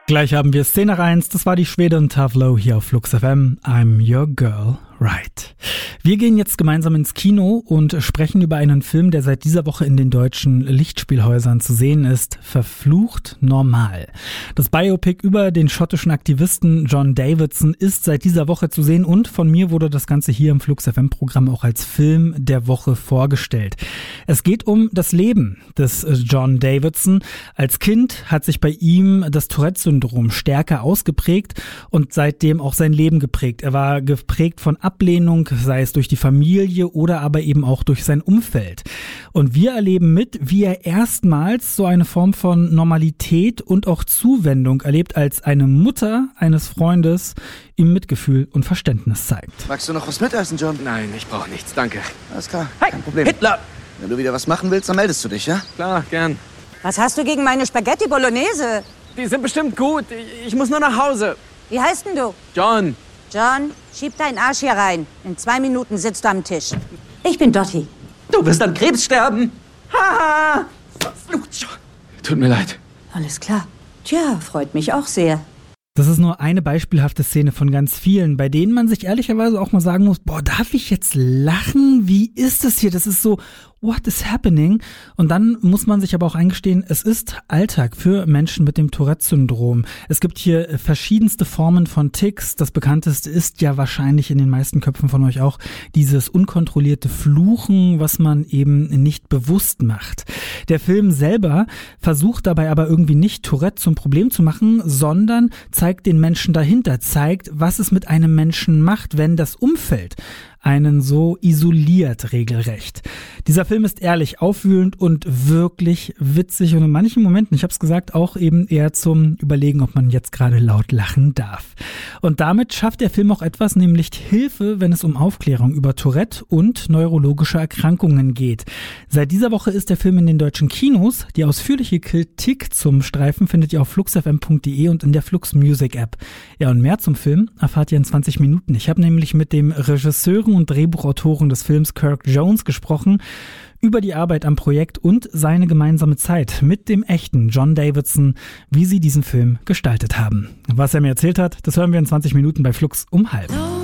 Gleich haben wir Szene 1, das war die Schwede und Tavlo hier auf Flux FM. I'm your girl, right. Wir gehen jetzt gemeinsam ins Kino und sprechen über einen Film, der seit dieser Woche in den deutschen Lichtspielhäusern zu sehen ist. Verflucht normal. Das Biopic über den schottischen Aktivisten John Davidson ist seit dieser Woche zu sehen und von mir wurde das Ganze hier im Flux FM Programm auch als Film der Woche vorgestellt. Es geht um das Leben des John Davidson. Als Kind hat sich bei ihm das Tourette-Syndrom stärker ausgeprägt und seitdem auch sein Leben geprägt. Er war geprägt von Ablehnung, sei es durch die Familie oder aber eben auch durch sein Umfeld. Und wir erleben mit, wie er erstmals so eine Form von Normalität und auch Zuwendung erlebt, als eine Mutter eines Freundes ihm Mitgefühl und Verständnis zeigt. Magst du noch was mitessen, John? Nein, ich brauche nichts, danke. Alles klar, Hey, kein Problem. Hitler! Wenn du wieder was machen willst, dann meldest du dich, ja? Klar, gern. Was hast du gegen meine Spaghetti Bolognese? Die sind bestimmt gut. Ich muss nur nach Hause. Wie heißt denn du? John. John, schieb deinen Arsch hier rein. In 2 Minuten sitzt du am Tisch. Ich bin Dottie. Du wirst an Krebs sterben. Haha. Verflucht. Tut mir leid. Alles klar. Tja, freut mich auch sehr. Das ist nur eine beispielhafte Szene von ganz vielen, bei denen man sich ehrlicherweise auch mal sagen muss, boah, darf ich jetzt lachen? Wie ist das hier? Das ist so, what is happening? Und dann muss man sich aber auch eingestehen, es ist Alltag für Menschen mit dem Tourette-Syndrom. Es gibt hier verschiedenste Formen von Tics. Das bekannteste ist ja wahrscheinlich in den meisten Köpfen von euch auch dieses unkontrollierte Fluchen, was man eben nicht bewusst macht. Der Film selber versucht dabei aber irgendwie nicht Tourette zum Problem zu machen, sondern zeigt den Menschen dahinter, zeigt, was es mit einem Menschen macht, wenn das Umfeld einen so isoliert regelrecht. Dieser Film ist ehrlich, aufwühlend und wirklich witzig und in manchen Momenten, ich habe es gesagt, auch eben eher zum Überlegen, ob man jetzt gerade laut lachen darf. Und damit schafft der Film auch etwas, nämlich Hilfe, wenn es um Aufklärung über Tourette und neurologische Erkrankungen geht. Seit dieser Woche ist der Film in den deutschen Kinos. Die ausführliche Kritik zum Streifen findet ihr auf fluxfm.de und in der Flux Music App. Ja, und mehr zum Film erfahrt ihr in 20 Minuten. Ich habe nämlich mit dem Regisseur und Drehbuchautoren des Films Kirk Jones gesprochen über die Arbeit am Projekt und seine gemeinsame Zeit mit dem echten John Davidson, wie sie diesen Film gestaltet haben. Was er mir erzählt hat, das hören wir in 20 Minuten bei Flux um 12:30.